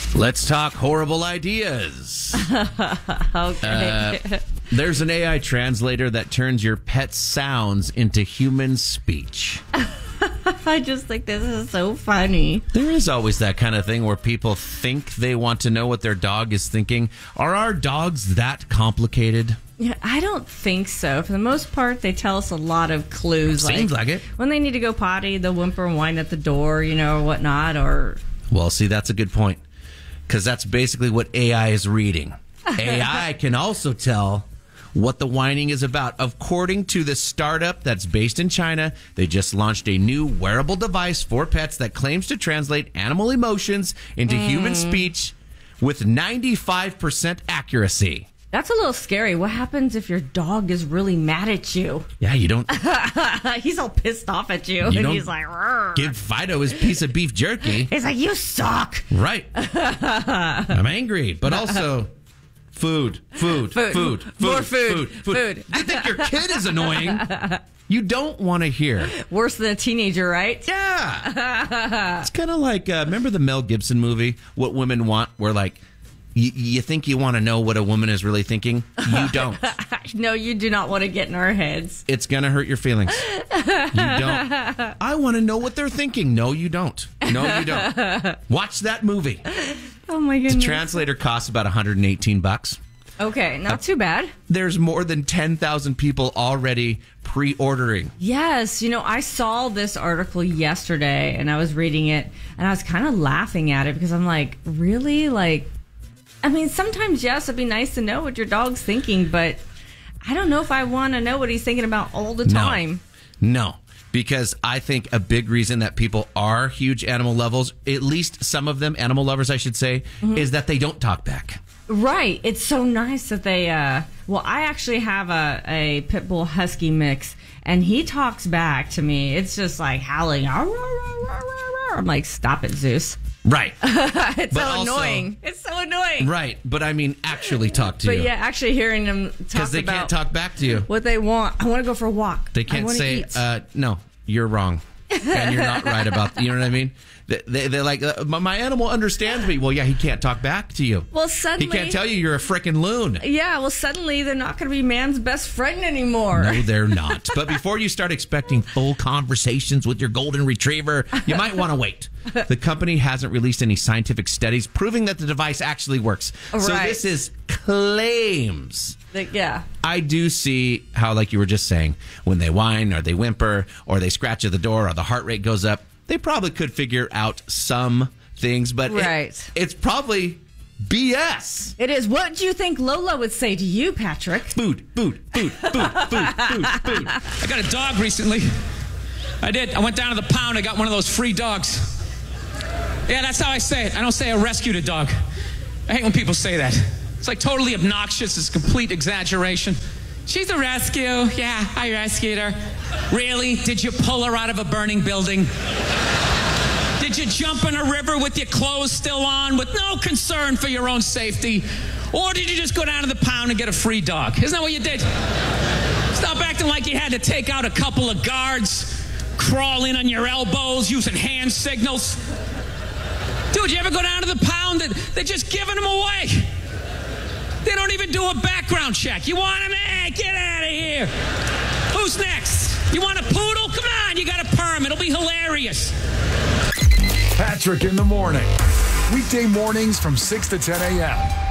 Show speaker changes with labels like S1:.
S1: Let's talk horrible ideas.
S2: Okay.
S1: There's an AI translator that turns your pet's sounds into human speech.
S2: I just think this is so funny.
S1: There is always that kind of thing where people think they want to know what their dog is thinking. Are our dogs that complicated?
S2: Yeah, I don't think so. For the most part, they tell us a lot of clues.
S1: Seems like it.
S2: When they need to go potty, they'll whimper and whine at the door, or whatnot. Or
S1: Well, see, that's a good point. Because that's basically what AI is reading. AI can also tell what the whining is about. According to the startup that's based in China, they just launched a new wearable device for pets that claims to translate animal emotions into human speech with 95% accuracy.
S2: that's a little scary. What happens if your dog is really mad at you?
S1: Yeah, you don't
S2: He's all pissed off at you, and
S1: don't
S2: he's like, "Rrr."
S1: give Fido his piece of beef jerky.
S2: He's like, you suck.
S1: Right. I'm angry, but also food.
S2: More food.
S1: You think your kid is annoying? You don't want to hear.
S2: Worse than a teenager, right?
S1: Yeah. It's kind of like, remember the Mel Gibson movie, What Women Want, where like, you think you want to know what a woman is really thinking? You don't.
S2: No, you do not want to get in our heads.
S1: It's going to hurt your feelings. You don't. I want to know what they're thinking. No, you don't. No, you don't. Watch that movie.
S2: Oh, my goodness.
S1: The translator costs about $118.
S2: Okay, not too bad.
S1: There's more than 10,000 people already pre-ordering.
S2: Yes, I saw this article yesterday, and I was reading it, and I was kind of laughing at it because I'm like, really? Sometimes, yes, it'd be nice to know what your dog's thinking, but I don't know if I want to know what he's thinking about all the time.
S1: No. Because I think a big reason that people are huge animal lovers, at least some of them, animal lovers, I should say, is that they don't talk back.
S2: Right. It's so nice that they, I actually have a pit bull husky mix, and he talks back to me. It's just like howling. I'm like, stop it, Zeus.
S1: Right.
S2: It's so annoying. It's so annoying.
S1: Right. But I mean, actually talk to you.
S2: But yeah, actually hearing them talk
S1: because they can't talk back to you.
S2: What they want. I want to go for a walk.
S1: They can't say, no, you're wrong. And you're not right about, you know what I mean? They're like, my animal understands me. Well, yeah, he can't talk back to you.
S2: Well, suddenly...
S1: He can't tell you you're a frickin' loon.
S2: Yeah, well, suddenly they're not going to be man's best friend anymore.
S1: No, they're not. But before you start expecting full conversations with your golden retriever, you might want to wait. The company hasn't released any scientific studies proving that the device actually works.
S2: Right.
S1: So this is claims.
S2: Yeah.
S1: I do see how, like you were just saying, when they whine or they whimper or they scratch at the door or the heart rate goes up, they probably could figure out some things, but it's probably BS.
S2: It is. What do you think Lola would say to you, Patrick?
S1: Food.
S3: I got a dog recently. I did. I went down to the pound. I got one of those free dogs. Yeah, that's how I say it. I don't say I rescued a dog. I hate when people say that. It's like totally obnoxious. It's complete exaggeration. She's a rescue. Yeah, I rescued her. Really? Did you pull her out of a burning building? Did you jump in a river with your clothes still on with no concern for your own safety? Or did you just go down to the pound and get a free dog? Isn't that what you did? Stop acting like you had to take out a couple of guards, crawl in on your elbows using hand signals. Dude, you ever go down to the pound? They're just giving them away. They don't even do a background check. You want him? Hey, get out of here. Who's next? You want a poodle? Come on, you got a perm. It'll be hilarious.
S4: Patrick in the morning. Weekday mornings from 6 to 10 a.m.